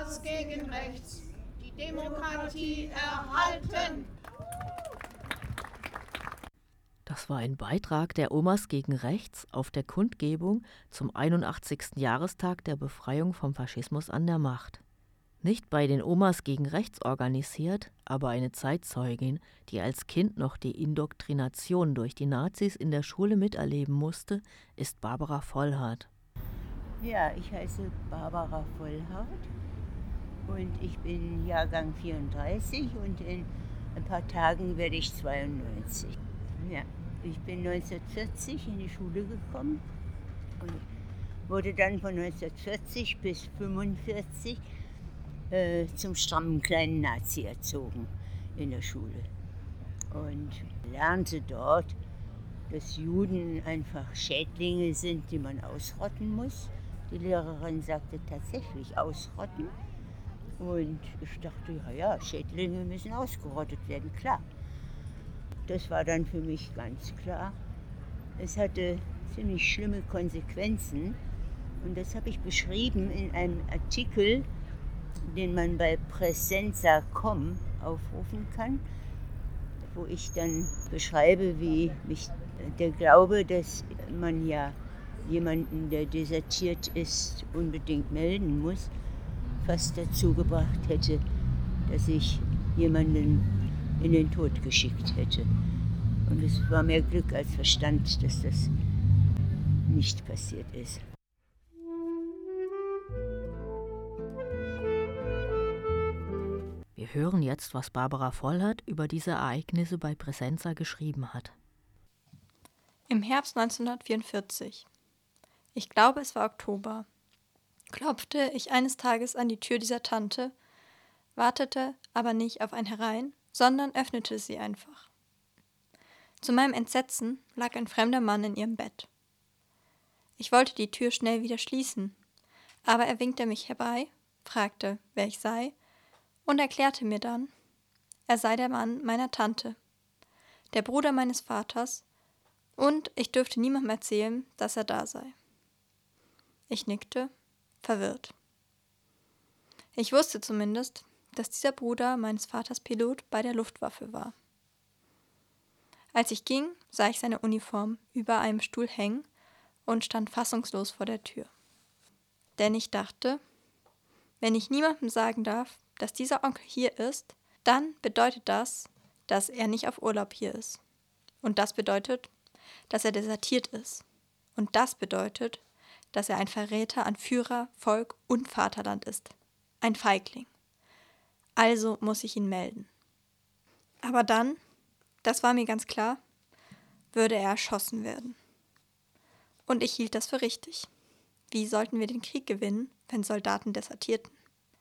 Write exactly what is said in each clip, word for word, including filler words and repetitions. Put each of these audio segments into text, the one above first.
Omas gegen rechts, die Demokratie erhalten. Das war ein Beitrag der Omas gegen Rechts auf der Kundgebung zum einundachtzigsten Jahrestag der Befreiung vom Faschismus an der Macht. Nicht bei den Omas gegen Rechts organisiert, aber eine Zeitzeugin, die als Kind noch die Indoktrination durch die Nazis in der Schule miterleben musste, ist Barbara Vollhardt. Ja, ich heiße Barbara Vollhardt und ich bin Jahrgang vierunddreißig und in ein paar Tagen werde ich zweiundneunzig. Ja, ich bin neunzehnhundertvierzig in die Schule gekommen und wurde dann von neunzehnhundertvierzig bis fünfundvierzig äh, zum strammen kleinen Nazi erzogen in der Schule und lernte dort, dass Juden einfach Schädlinge sind, die man ausrotten muss. Die Lehrerin sagte tatsächlich ausrotten. Und ich dachte, ja, ja, Schädlinge müssen ausgerottet werden, klar. Das war dann für mich ganz klar. Es hatte ziemlich schlimme Konsequenzen. Und das habe ich beschrieben in einem Artikel, den man bei Presenza punkt com aufrufen kann, wo ich dann beschreibe, wie mich der Glaube, dass man ja jemanden, der desertiert ist, unbedingt melden muss, fast dazu gebracht hätte, dass ich jemanden in den Tod geschickt hätte. Und es war mehr Glück als Verstand, dass das nicht passiert ist. Wir hören jetzt, was Barbara Vollhardt über diese Ereignisse bei Presenza geschrieben hat. Im Herbst neunzehnhundertvierundvierzig, ich glaube es war Oktober, klopfte ich eines Tages an die Tür dieser Tante, wartete aber nicht auf ein Herein, sondern öffnete sie einfach. Zu meinem Entsetzen lag ein fremder Mann in ihrem Bett. Ich wollte die Tür schnell wieder schließen, aber er winkte mich herbei, fragte, wer ich sei, und erklärte mir dann, er sei der Mann meiner Tante, der Bruder meines Vaters, und ich dürfte niemandem erzählen, dass er da sei. Ich nickte, verwirrt. Ich wusste zumindest, dass dieser Bruder meines Vaters Pilot bei der Luftwaffe war. Als ich ging, sah ich seine Uniform über einem Stuhl hängen und stand fassungslos vor der Tür. Denn ich dachte, wenn ich niemandem sagen darf, dass dieser Onkel hier ist, dann bedeutet das, dass er nicht auf Urlaub hier ist. Und das bedeutet, dass er desertiert ist. Und das bedeutet, dass er ein Verräter an Führer, Volk und Vaterland ist. Ein Feigling. Also muss ich ihn melden. Aber dann, das war mir ganz klar, würde er erschossen werden. Und ich hielt das für richtig. Wie sollten wir den Krieg gewinnen, wenn Soldaten desertierten?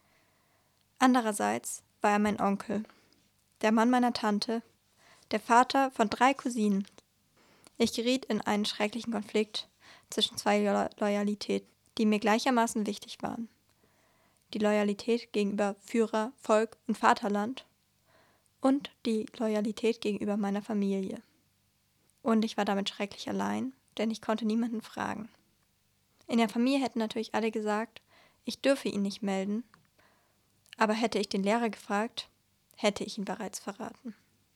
Andererseits war er mein Onkel, der Mann meiner Tante, der Vater von drei Cousinen. Ich geriet in einen schrecklichen Konflikt zwischen zwei Lo- Loyalitäten, die mir gleichermaßen wichtig waren. Die Loyalität gegenüber Führer, Volk und Vaterland und die Loyalität gegenüber meiner Familie. Und ich war damit schrecklich allein, denn ich konnte niemanden fragen. In der Familie hätten natürlich alle gesagt, ich dürfe ihn nicht melden, aber hätte ich den Lehrer gefragt, hätte ich ihn bereits verraten.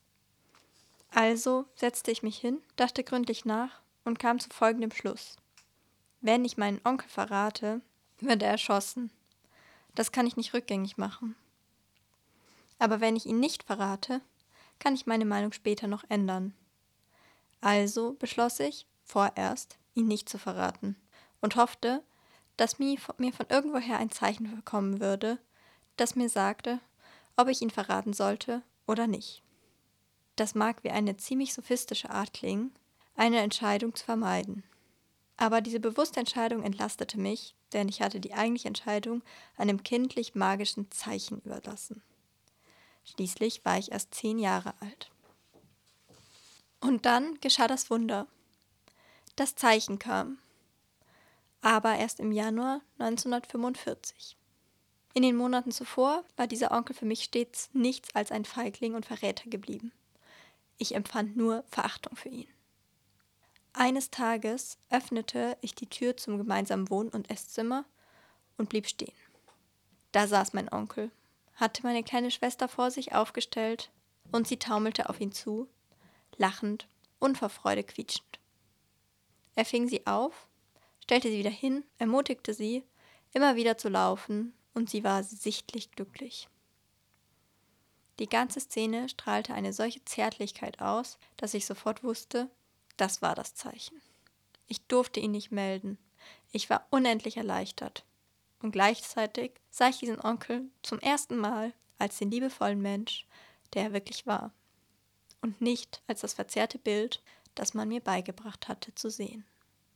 Also setzte ich mich hin, dachte gründlich nach und kam zu folgendem Schluss. Wenn ich meinen Onkel verrate, wird er erschossen. Das kann ich nicht rückgängig machen. Aber wenn ich ihn nicht verrate, kann ich meine Meinung später noch ändern. Also beschloss ich, vorerst, ihn nicht zu verraten und hoffte, dass mir von irgendwoher ein Zeichen kommen würde, das mir sagte, ob ich ihn verraten sollte oder nicht. Das mag wie eine ziemlich sophistische Art klingen, eine Entscheidung zu vermeiden. Aber diese bewusste Entscheidung entlastete mich, denn ich hatte die eigentliche Entscheidung einem kindlich-magischen Zeichen überlassen. Schließlich war ich erst zehn Jahre alt. Und dann geschah das Wunder. Das Zeichen kam. Aber erst im Januar neunzehnhundertfünfundvierzig. In den Monaten zuvor war dieser Onkel für mich stets nichts als ein Feigling und Verräter geblieben. Ich empfand nur Verachtung für ihn. Eines Tages öffnete ich die Tür zum gemeinsamen Wohn- und Esszimmer und blieb stehen. Da saß mein Onkel, hatte meine kleine Schwester vor sich aufgestellt und sie taumelte auf ihn zu, lachend und vor Freude quietschend. Er fing sie auf, stellte sie wieder hin, ermutigte sie, immer wieder zu laufen, und sie war sichtlich glücklich. Die ganze Szene strahlte eine solche Zärtlichkeit aus, dass ich sofort wusste, das war das Zeichen. Ich durfte ihn nicht melden. Ich war unendlich erleichtert. Und gleichzeitig sah ich diesen Onkel zum ersten Mal als den liebevollen Mensch, der er wirklich war. Und nicht als das verzerrte Bild, das man mir beigebracht hatte zu sehen.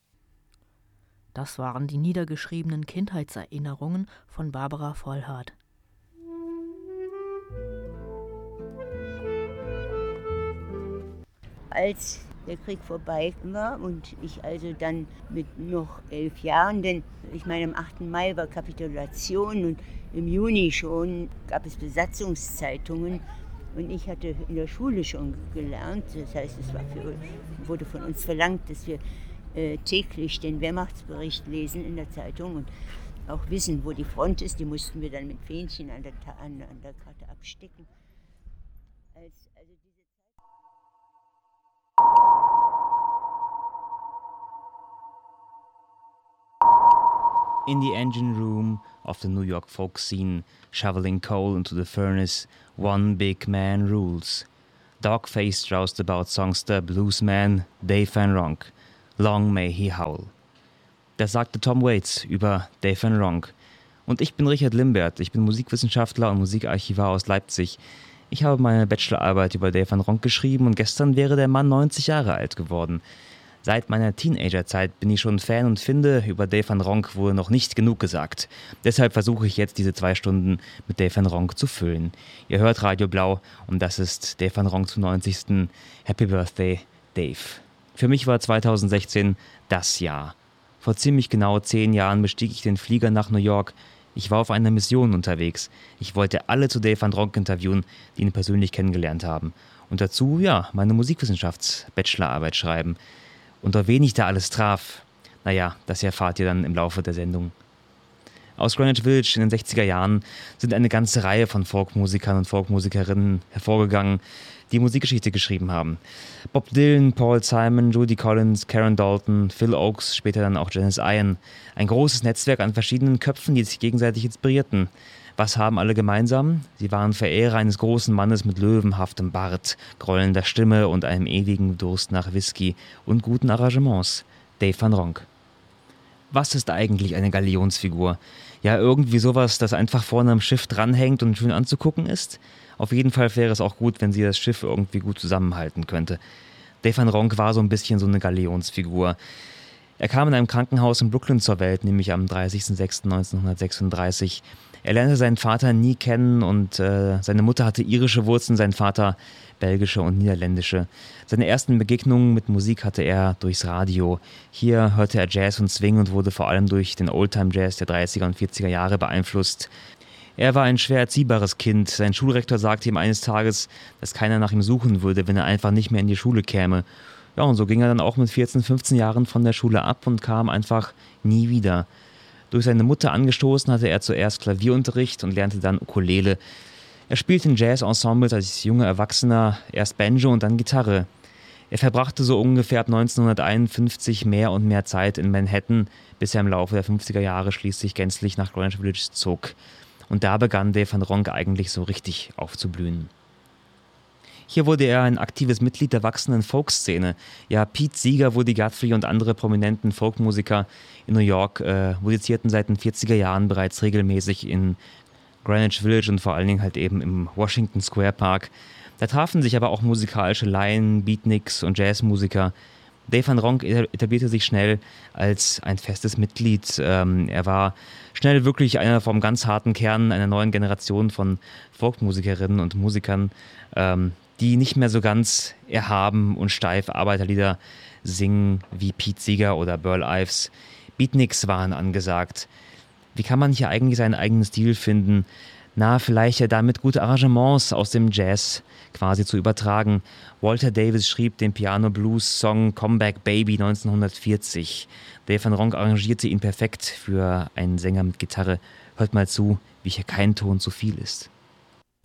Das waren die niedergeschriebenen Kindheitserinnerungen von Barbara Vollhardt. Als der Krieg vorbei war und ich also dann mit noch elf Jahren, denn ich meine, am achten Mai war Kapitulation und im Juni schon gab es Besatzungszeitungen und ich hatte in der Schule schon gelernt, das heißt, es war für, wurde von uns verlangt, dass wir äh, täglich den Wehrmachtsbericht lesen in der Zeitung und auch wissen, wo die Front ist, die mussten wir dann mit Fähnchen an der, an, an der Karte abstecken. Als, also diese In the engine room of the New York folk scene, shoveling coal into the furnace, one big man rules. Dog-faced roustabout songster bluesman Dave Van Ronk, long may he howl. Das sagte Tom Waits über Dave Van Ronk. Und ich bin Richard Limbert, ich bin Musikwissenschaftler und Musikarchivar aus Leipzig. Ich habe meine Bachelorarbeit über Dave Van Ronk geschrieben und gestern wäre der Mann neunzig Jahre alt geworden. Seit meiner Teenagerzeit bin ich schon Fan und finde, über Dave Van Ronk wurde noch nicht genug gesagt. Deshalb versuche ich jetzt, diese zwei Stunden mit Dave Van Ronk zu füllen. Ihr hört Radio Blau und das ist Dave Van Ronk zum neunzigsten Happy Birthday, Dave. Für mich war zweitausendsechzehn das Jahr. Vor ziemlich genau zehn Jahren bestieg ich den Flieger nach New York. Ich war auf einer Mission unterwegs. Ich wollte alle zu Dave Van Ronk interviewen, die ihn persönlich kennengelernt haben. Und dazu, ja, meine Musikwissenschafts-Bachelorarbeit schreiben. Und auf wen ich da alles traf, naja, das erfahrt ihr dann im Laufe der Sendung. Aus Greenwich Village in den sechziger Jahren sind eine ganze Reihe von Folkmusikern und Folkmusikerinnen hervorgegangen, die Musikgeschichte geschrieben haben. Bob Dylan, Paul Simon, Judy Collins, Karen Dalton, Phil Ochs, später dann auch Janis Ian. Ein großes Netzwerk an verschiedenen Köpfen, die sich gegenseitig inspirierten. Was haben alle gemeinsam? Sie waren Verehrer eines großen Mannes mit löwenhaftem Bart, grollender Stimme und einem ewigen Durst nach Whisky und guten Arrangements. Dave Van Ronk. Was ist eigentlich eine Galionsfigur? Ja, irgendwie sowas, das einfach vorne am Schiff dranhängt und schön anzugucken ist? Auf jeden Fall wäre es auch gut, wenn sie das Schiff irgendwie gut zusammenhalten könnte. Dave Van Ronk war so ein bisschen so eine Galionsfigur. Er kam in einem Krankenhaus in Brooklyn zur Welt, nämlich am dreißigsten sechsten neunzehnhundertsechsunddreißig. Er lernte seinen Vater nie kennen und äh, seine Mutter hatte irische Wurzeln, sein Vater belgische und niederländische. Seine ersten Begegnungen mit Musik hatte er durchs Radio. Hier hörte er Jazz und Swing und wurde vor allem durch den Oldtime-Jazz der dreißiger und vierziger Jahre beeinflusst. Er war ein schwer erziehbares Kind. Sein Schulrektor sagte ihm eines Tages, dass keiner nach ihm suchen würde, wenn er einfach nicht mehr in die Schule käme. Ja, und so ging er dann auch mit vierzehn, fünfzehn Jahren von der Schule ab und kam einfach nie wieder. Durch seine Mutter angestoßen hatte er zuerst Klavierunterricht und lernte dann Ukulele. Er spielte in Jazz-Ensembles als junger Erwachsener, erst Banjo und dann Gitarre. Er verbrachte so ungefähr ab neunzehnhunderteinundfünfzig mehr und mehr Zeit in Manhattan, bis er im Laufe der fünfziger Jahre schließlich gänzlich nach Greenwich Village zog. Und da begann Dave Van Ronk eigentlich so richtig aufzublühen. Hier wurde er ein aktives Mitglied der wachsenden Folkszene. Ja, Pete Seeger, Woody Guthrie und andere prominenten Folkmusiker in New York äh, musizierten seit den vierziger Jahren bereits regelmäßig in Greenwich Village und vor allen Dingen halt eben im Washington Square Park. Da trafen sich aber auch musikalische Laien, Beatniks und Jazzmusiker. Dave Van Ronk etablierte sich schnell als ein festes Mitglied. Ähm, er war schnell wirklich einer vom ganz harten Kern einer neuen Generation von Folkmusikerinnen und Musikern, ähm, die nicht mehr so ganz erhaben und steif Arbeiterlieder singen wie Pete Seeger oder Burl Ives. Beatniks waren angesagt. Wie kann man hier eigentlich seinen eigenen Stil finden? Na, vielleicht ja damit gute Arrangements aus dem Jazz quasi zu übertragen. Walter Davis schrieb den Piano-Blues-Song Comeback Baby neunzehnhundertvierzig. Dave Van Ronk arrangierte ihn perfekt für einen Sänger mit Gitarre. Hört mal zu, wie wie hier kein Ton zu viel ist.